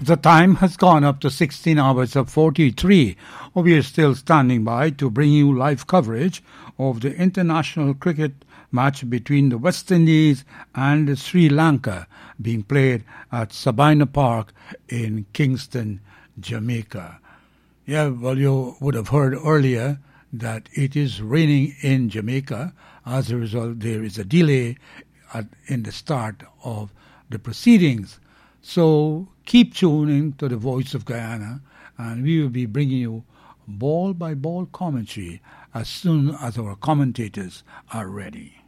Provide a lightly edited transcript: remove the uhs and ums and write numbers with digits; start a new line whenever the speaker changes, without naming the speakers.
The time has gone up to 16 hours of 43. We are still standing by to bring you live coverage of the international cricket match between the West Indies and Sri Lanka being played at Sabina Park in Kingston, Jamaica. Yeah, well, you would have heard earlier that it is raining in Jamaica. As a result, there is a delay in the start of the proceedings. So keep tuning to the Voice of Guyana, and we will be bringing you ball-by-ball commentary as soon as our commentators are ready.